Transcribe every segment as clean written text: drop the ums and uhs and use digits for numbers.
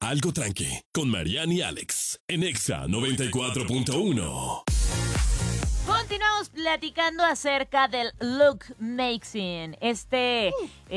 Algo Tranqui, con Mariana y Alex, en Exa 94.1. Continuamos platicando acerca del look making, este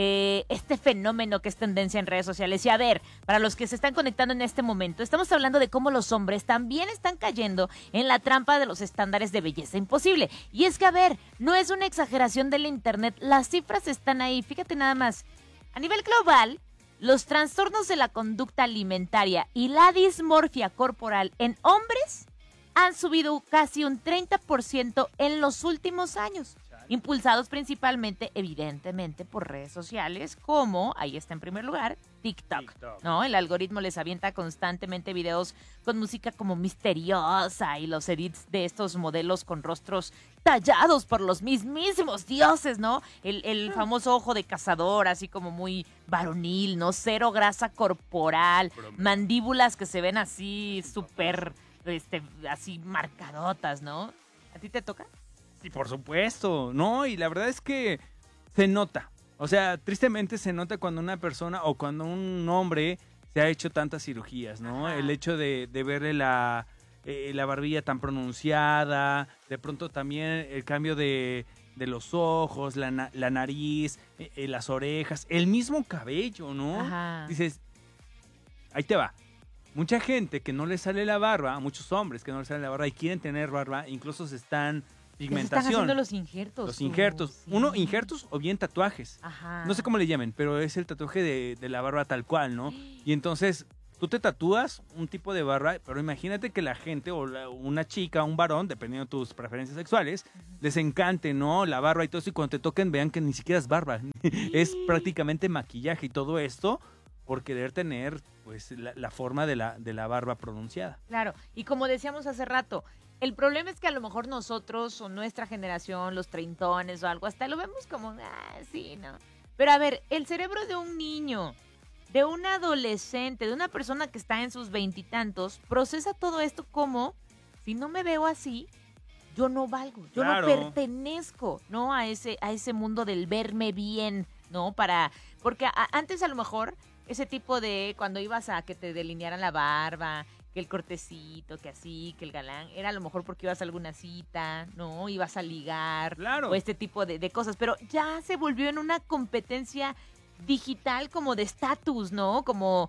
fenómeno que es tendencia en redes sociales. Y a ver, para los que se están conectando en este momento, estamos hablando de cómo los hombres también están cayendo en la trampa de los estándares de belleza imposible. Y es que, a ver, no es una exageración del internet, las cifras están ahí. Fíjate nada más, a nivel global, los trastornos de la conducta alimentaria y la dismorfia corporal en hombres han subido casi un 30% en los últimos años, impulsados principalmente, evidentemente, por redes sociales como, ahí está en primer lugar, TikTok, ¿no? El algoritmo les avienta constantemente videos con música como misteriosa y los edits de estos modelos con rostros tallados por los mismísimos dioses, ¿no? El famoso ojo de cazador, así como muy varonil, ¿no? Cero grasa corporal, mandíbulas que se ven así súper... así marcadotas, ¿no? ¿A ti te toca? Sí, por supuesto. No, y la verdad es que se nota. O sea, tristemente se nota cuando una persona o cuando un hombre se ha hecho tantas cirugías, ¿no? Ajá. El hecho de verle la barbilla tan pronunciada, de pronto también el cambio de los ojos, la nariz, las orejas, el mismo cabello, ¿no? Ajá. Dices, ahí te va. Mucha gente que no le sale la barba, muchos hombres que no les sale la barba y quieren tener barba, incluso se están pigmentación. Se están haciendo los injertos. Los injertos. Sí. Uno, injertos o bien tatuajes. Ajá. No sé cómo le llamen, pero es el tatuaje de la barba tal cual, ¿no? Y entonces tú te tatúas un tipo de barba, pero imagínate que la gente o una chica, un varón, dependiendo de tus preferencias sexuales, les encante, ¿no? La barba y todo eso, y cuando te toquen vean que ni siquiera es barba. Es prácticamente maquillaje y todo esto por querer tener pues la forma de la barba pronunciada. Claro, y como decíamos hace rato, el problema es que a lo mejor nosotros o nuestra generación, los treintones o algo, hasta lo vemos como, sí, ¿no? Pero a ver, el cerebro de un niño, de un adolescente, de una persona que está en sus veintitantos, procesa todo esto como, si no me veo así, yo no valgo, yo Claro. no pertenezco, ¿no? A ese mundo del verme bien, ¿no? Porque antes a lo mejor ese tipo de cuando ibas a que te delinearan la barba, que el cortecito, que así, que el galán, era a lo mejor porque ibas a alguna cita, ¿no? Ibas a ligar, Claro. o este tipo de cosas, pero ya se volvió en una competencia digital como de estatus, ¿no? Como,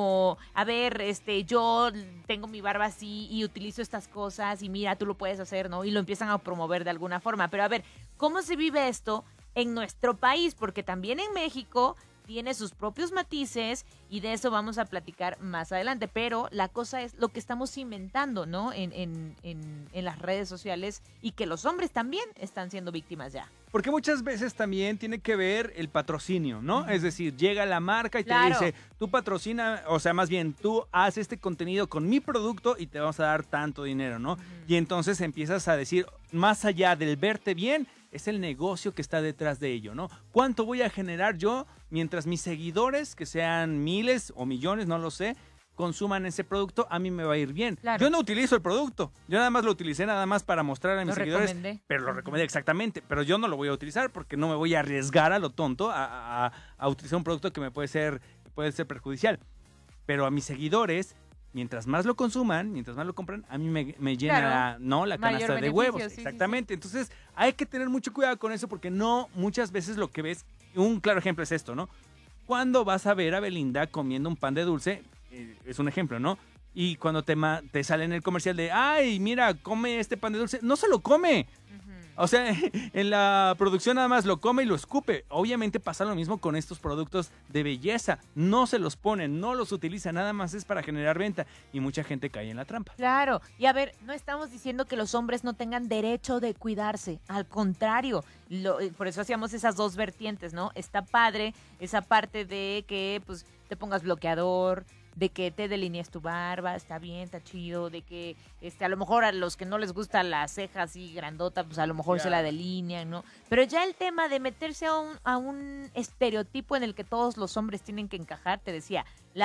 a ver, yo tengo mi barba así y utilizo estas cosas y mira, tú lo puedes hacer, ¿no? Y lo empiezan a promover de alguna forma. Pero a ver, ¿cómo se vive esto en nuestro país? Porque también en México tiene sus propios matices y de eso vamos a platicar más adelante. Pero la cosa es lo que estamos inventando, ¿no? En las redes sociales y que los hombres también están siendo víctimas ya. Porque muchas veces también tiene que ver el patrocinio, ¿no? Es decir, llega la marca y Claro. te dice, tú patrocina, o sea, más bien, tú haz este contenido con mi producto y te vamos a dar tanto dinero, ¿no? Y entonces empiezas a decir, más allá del verte bien, es el negocio que está detrás de ello, ¿no? ¿Cuánto voy a generar yo mientras mis seguidores, que sean miles o millones, no lo sé, consuman ese producto? A mí me va a ir bien. Claro. Yo no utilizo el producto, yo nada más lo utilicé nada más para mostrar a mis Lo seguidores, recomendé. pero lo recomendé exactamente, pero yo no lo voy a utilizar porque no me voy a arriesgar a lo tonto a utilizar un producto que me puede ser perjudicial. Pero a mis seguidores, mientras más lo consuman, mientras más lo compran, a mí me llena Claro. la canasta Mayor de huevos. beneficio, sí, Exactamente. Entonces, hay que tener mucho cuidado con eso porque no muchas veces lo que ves, un claro ejemplo es esto, ¿no? Cuando vas a ver a Belinda comiendo un pan de dulce, es un ejemplo, ¿no? Y cuando te sale en el comercial de, ay, mira, come este pan de dulce, no se lo come. O sea, en la producción nada más lo come y lo escupe. Obviamente pasa lo mismo con estos productos de belleza. No se los ponen, no los utilizan, nada más es para generar venta. Y mucha gente cae en la trampa. Claro, y a ver, no estamos diciendo que los hombres no tengan derecho de cuidarse, al contrario, por eso hacíamos esas dos vertientes, ¿no? Está padre esa parte de que pues te pongas bloqueador, de que te delinees tu barba, está bien, está chido, de que a lo mejor a los que no les gusta la ceja así grandota, pues a lo mejor se la delinean, ¿no? Pero ya el tema de meterse a un estereotipo en el que todos los hombres tienen que encajar, te decía,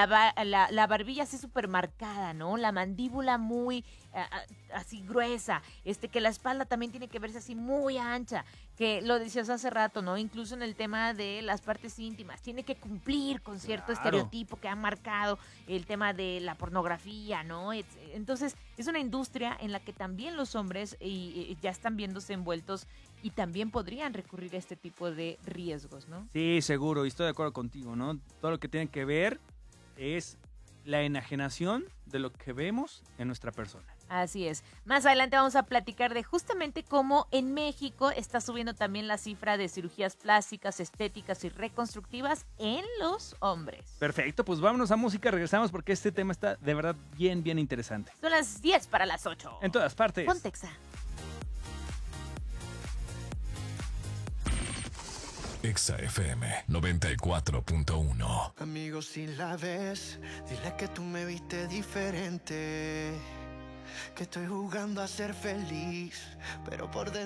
la barbilla así súper marcada, ¿no? La mandíbula muy así gruesa, que la espalda también tiene que verse así muy ancha, que lo decías hace rato, ¿no? Incluso en el tema de las partes íntimas, tiene que cumplir con cierto Claro. estereotipo que ha marcado el tema de la pornografía, ¿no? Entonces, es una industria en la que también los hombres ya están viéndose envueltos y también podrían recurrir a este tipo de riesgos, ¿no? Sí, seguro, y estoy de acuerdo contigo, ¿no? Todo lo que tiene que ver es la enajenación de lo que vemos en nuestra persona. Así es. Más adelante vamos a platicar de justamente cómo en México está subiendo también la cifra de cirugías plásticas, estéticas y reconstructivas en los hombres. Perfecto, pues vámonos a música, regresamos porque este tema está de verdad bien, bien interesante. Son las 10 para las 8. En todas partes. Pontexa. Exa FM 94.1. Amigo, si la ves, dile que tú me viste diferente. Que estoy jugando a ser feliz, pero por dentro